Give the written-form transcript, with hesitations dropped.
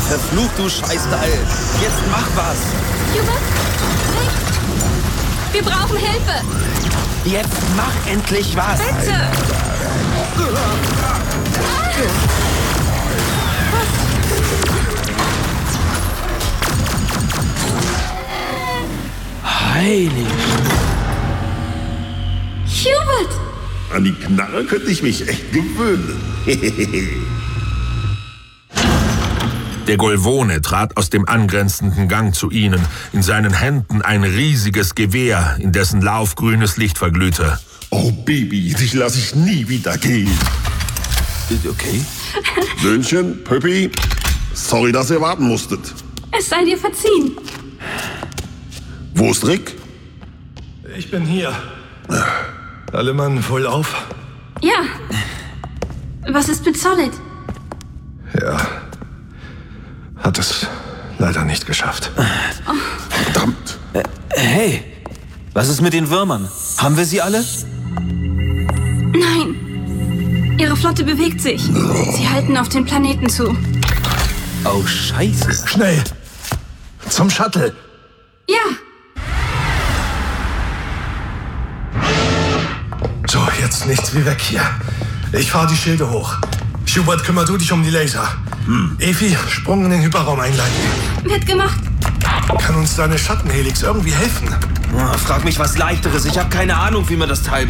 Verflucht, du Scheißteil. Jetzt mach was. Hubert? Nicht! Wir brauchen Hilfe! Jetzt mach endlich was. Bitte! Heilig. Hubert! An die Knarre könnte ich mich echt gewöhnen. Der Golvone trat aus dem angrenzenden Gang zu ihnen, in seinen Händen ein riesiges Gewehr, in dessen Lauf grünes Licht verglühte. Oh Baby, dich lasse ich nie wieder gehen. Okay. Söhnchen, Püppi, sorry, dass ihr warten musstet. Es sei dir verziehen. Wo ist Rick? Ich bin hier. Alle Mann voll auf? Ja. Was ist mit Solid? Ja. Hat es leider nicht geschafft. Verdammt. Hey, was ist mit den Würmern? Haben wir sie alle? Nein. Ihre Flotte bewegt sich. Sie halten auf den Planeten zu. Oh, Scheiße. Schnell! Zum Shuttle! Ja. So, jetzt nichts wie weg hier. Ich fahr die Schilde hoch. Hubert, kümmer du dich um die Laser. Efi, Sprung in den Hyperraum einleiten. Wird gemacht. Kann uns deine Schattenhelix irgendwie helfen? Oh, frag mich was Leichteres. Ich habe keine Ahnung, wie man das Teil